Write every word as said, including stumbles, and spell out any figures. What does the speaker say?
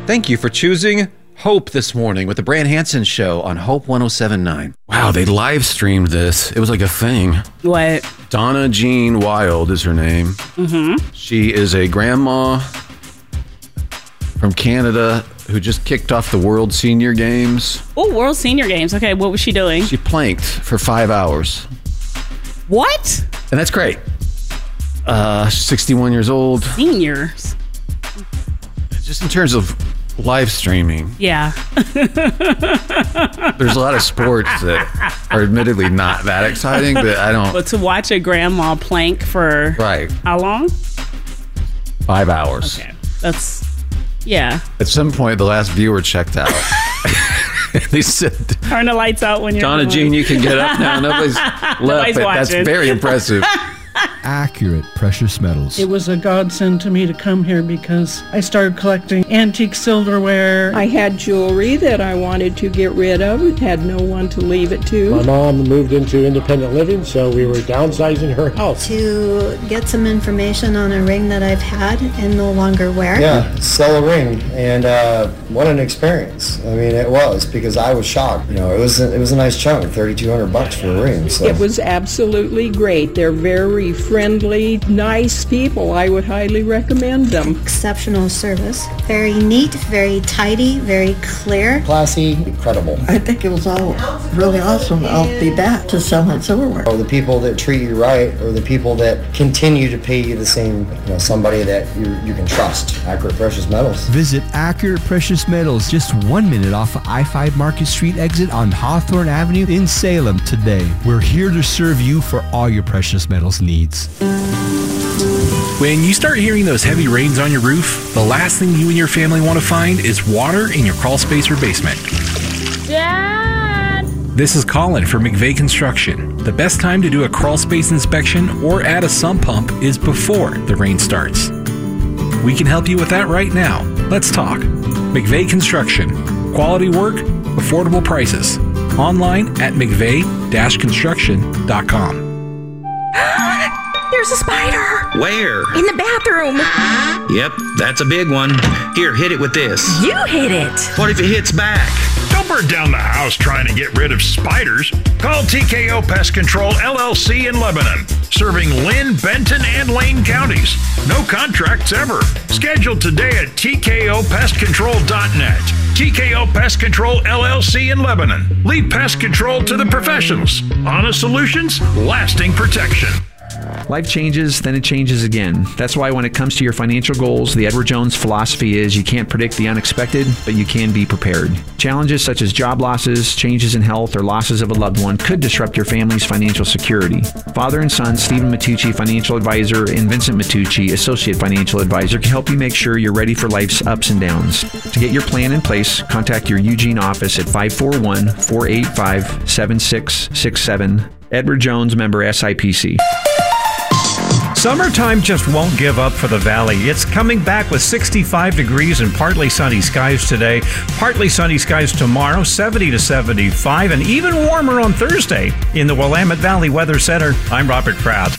Thank you for choosing Hope this morning with the Brand Hansen Show on Hope one oh seven point nine. Wow, they live streamed this. It was like a thing. What? Donna Jean Wild is her name. Mm-hmm. She is a grandma from Canada who just kicked off the World Senior Games. Oh, World Senior Games. Okay, what was she doing? She planked for five hours. What? And that's great. Uh, sixty-one years old. Seniors. Just in terms of live streaming. Yeah. There's a lot of sports that are admittedly not that exciting, but I don't. But to watch a grandma plank for right. How long? Five hours. Okay. That's, yeah. At some point, the last viewer checked out. They said, turn the lights out when you're Donna Jean, you can get up now. Nobody's left, Nobody's but watching. That's very impressive. Accurate Precious Metals. It was a godsend to me to come here because I started collecting antique silverware. I had jewelry that I wanted to get rid of and had no one to leave it to. My mom moved into independent living, so we were downsizing her house. To get some information on a ring that I've had and no longer wear. Yeah, sell a ring, and uh, what an experience. I mean, it was, because I was shocked. You know, it was a, it was a nice chunk, thirty-two hundred bucks for a ring. So. It was absolutely great. They're very friendly, nice people. I would highly recommend them. Exceptional service. Very neat, very tidy, very clear. Classy, incredible. I think it was all really awesome. I'll be back to sell my silverware. Or the people that treat you right, or the people that continue to pay you the same, you know, somebody that you, you can trust. Accurate Precious Metals. Visit Accurate Precious Metals just one minute off of I five Market Street exit on Hawthorne Avenue in Salem today. We're here to serve you for all your precious metals needs. When you start hearing those heavy rains on your roof, the last thing you and your family want to find is water in your crawl space or basement. Dad! This is Colin for McVeigh Construction. The best time to do a crawl space inspection or add a sump pump is before the rain starts. We can help you with that right now. Let's talk. McVeigh Construction. Quality work, affordable prices. Online at mcveigh dash construction dot com. There's a spider. Where? In the bathroom. Yep, that's a big one. Here, hit it with this. You hit it. What if it hits back? Don't burn down the house trying to get rid of spiders. Call T K O Pest Control L L C in Lebanon, serving Lynn, Benton, and Lane counties. No contracts ever. Schedule today at T K O pest control dot net. T K O Pest Control L L C in Lebanon. Leave pest control to the professionals. Honest solutions, lasting protection. Life changes, then it changes again. That's why when it comes to your financial goals, the Edward Jones philosophy is you can't predict the unexpected, but you can be prepared. Challenges such as job losses, changes in health, or losses of a loved one could disrupt your family's financial security. Father and son, Stephen Matucci, financial advisor, and Vincent Matucci, associate financial advisor, can help you make sure you're ready for life's ups and downs. To get your plan in place, contact your Eugene office at five four one, four eight five, seven six six seven. Edward Jones, member S I P C. Summertime just won't give up for the Valley. It's coming back with sixty-five degrees and partly sunny skies today. Partly sunny skies tomorrow, seventy to seventy-five, and even warmer on Thursday. In the Willamette Valley Weather Center, I'm Robert Pratt.